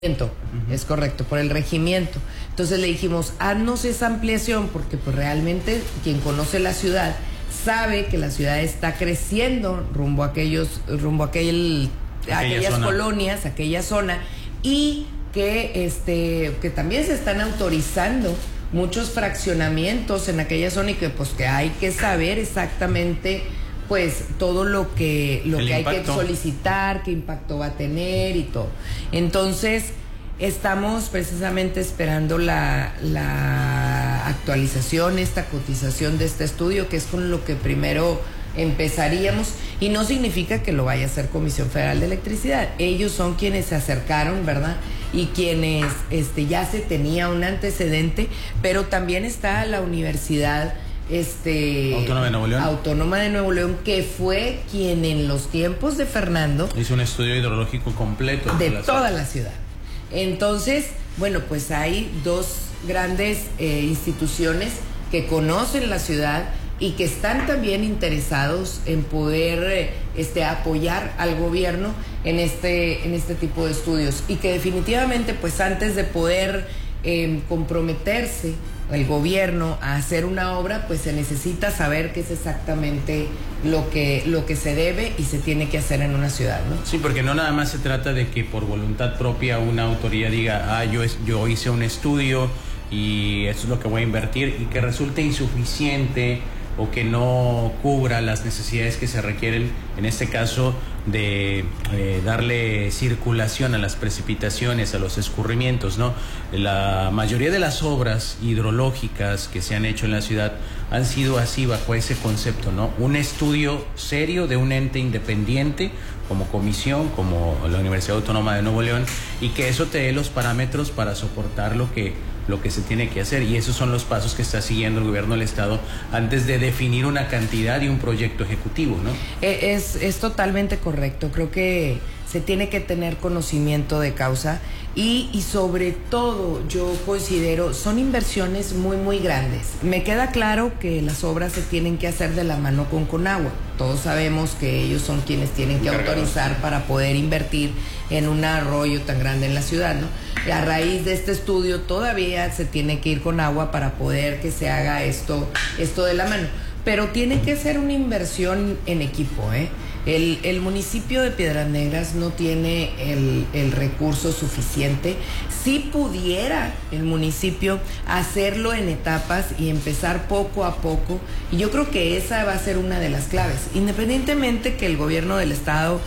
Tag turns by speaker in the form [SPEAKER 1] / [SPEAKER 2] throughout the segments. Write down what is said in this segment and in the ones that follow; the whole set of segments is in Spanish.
[SPEAKER 1] Es correcto, por el regimiento. Entonces le dijimos, haznos esa ampliación, porque pues realmente quien conoce la ciudad sabe que la ciudad está creciendo rumbo a aquellas colonias, aquella zona, y que también se están autorizando muchos fraccionamientos en aquella zona, y que pues que hay que saber exactamente pues todo lo que hay que solicitar, qué impacto va a tener y todo. Entonces, estamos precisamente esperando la actualización, esta cotización de este estudio, que es con lo que primero empezaríamos, y no significa que lo vaya a hacer Comisión Federal de Electricidad. Ellos son quienes se acercaron, ¿verdad? Y quienes ya se tenía un antecedente, pero también está la Universidad Autónoma de Nuevo León, que fue quien en los tiempos de Fernando
[SPEAKER 2] hizo un estudio hidrológico completo
[SPEAKER 1] de toda la ciudad. Entonces, bueno, pues hay dos grandes instituciones que conocen la ciudad y que están también interesados en poder apoyar al gobierno en este tipo de estudios, y que definitivamente pues antes de poder comprometerse el gobierno a hacer una obra, pues se necesita saber qué es exactamente lo que se debe y se tiene que hacer en una ciudad, ¿no?
[SPEAKER 2] Sí, porque no nada más se trata de que por voluntad propia una autoridad diga, yo hice un estudio y esto es lo que voy a invertir, y que resulte insuficiente o que no cubra las necesidades que se requieren, en este caso de darle circulación a las precipitaciones, a los escurrimientos, ¿no? La mayoría de las obras hidrológicas que se han hecho en la ciudad han sido así, bajo ese concepto, ¿no? Un estudio serio de un ente independiente como comisión, como la Universidad Autónoma de Nuevo León, y que eso te dé los parámetros para soportar lo que se tiene que hacer, y esos son los pasos que está siguiendo el gobierno del estado antes de definir una cantidad y un proyecto ejecutivo, ¿no?
[SPEAKER 1] Es totalmente correcto. Creo que se tiene que tener conocimiento de causa, y sobre todo yo considero son inversiones muy muy grandes. Me queda claro que las obras se tienen que hacer de la mano con Conagua. Todos sabemos que ellos son quienes tienen que autorizar para poder invertir en un arroyo tan grande en la ciudad, ¿no? Y a raíz de este estudio todavía se tiene que ir con agua para poder que se haga esto de la mano. Pero tiene que ser una inversión en equipo, ¿eh? El municipio de Piedras Negras no tiene el recurso suficiente. Si pudiera el municipio hacerlo en etapas y empezar poco a poco, y yo creo que esa va a ser una de las claves, independientemente que el gobierno del estado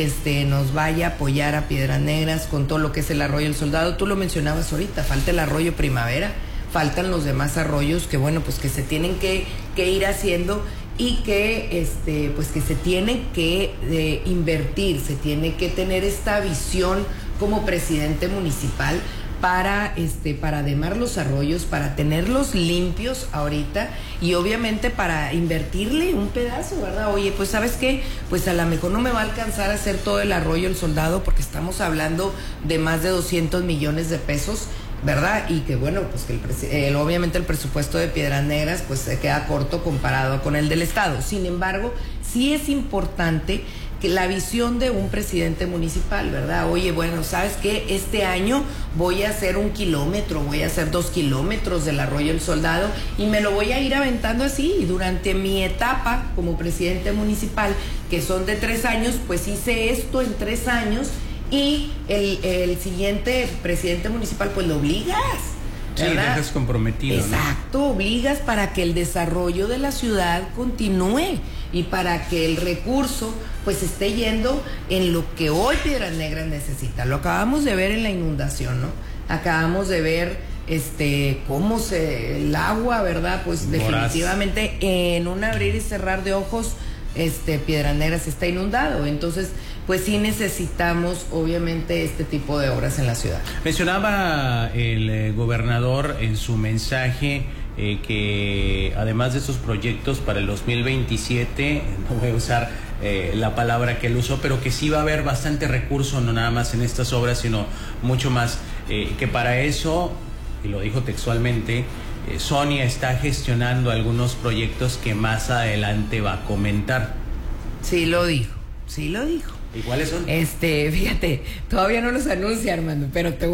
[SPEAKER 1] nos vaya a apoyar a Piedras Negras con todo lo que es el arroyo El Soldado. Tú lo mencionabas ahorita, falta el arroyo Primavera, faltan los demás arroyos que bueno, pues que se tienen que ir haciendo, y que pues que se tiene que invertir, se tiene que tener esta visión como presidente municipal para demar los arroyos, para tenerlos limpios ahorita, y obviamente para invertirle un pedazo, ¿verdad? Oye, pues ¿sabes qué? Pues a lo mejor no me va a alcanzar a hacer todo el arroyo El Soldado, porque estamos hablando de más de 200 millones de pesos, ¿verdad? Y que bueno, pues que obviamente el presupuesto de Piedras Negras pues se queda corto comparado con el del estado. Sin embargo, sí es importante que la visión de un presidente municipal, ¿verdad? Oye, bueno, ¿sabes qué? Este año voy a hacer 1 kilómetro, voy a hacer 2 kilómetros del arroyo El Soldado, y me lo voy a ir aventando así durante mi etapa como presidente municipal, que son de 3 años, pues hice esto en 3 años, y el siguiente presidente municipal pues lo obligas, ¿verdad?
[SPEAKER 2] Sí, dejas comprometido,
[SPEAKER 1] exacto,
[SPEAKER 2] ¿no?
[SPEAKER 1] Obligas para que el desarrollo de la ciudad continúe y para que el recurso pues esté yendo en lo que hoy Piedras Negras necesita. Lo acabamos de ver en la inundación, ¿no? Acabamos de ver cómo el agua, ¿verdad? Pues definitivamente en un abrir y cerrar de ojos Piedras Negras está inundado. Entonces pues sí necesitamos obviamente este tipo de obras en la ciudad.
[SPEAKER 2] Mencionaba el gobernador en su mensaje que además de esos proyectos para el 2027, no voy a usar la palabra que él usó, pero que sí va a haber bastante recurso, no nada más en estas obras, sino mucho más, que para eso, y lo dijo textualmente, Sonia está gestionando algunos proyectos que más adelante va a comentar.
[SPEAKER 1] Sí lo dijo.
[SPEAKER 2] ¿Y cuáles son?
[SPEAKER 1] Fíjate, todavía no los anuncia, Armando, pero te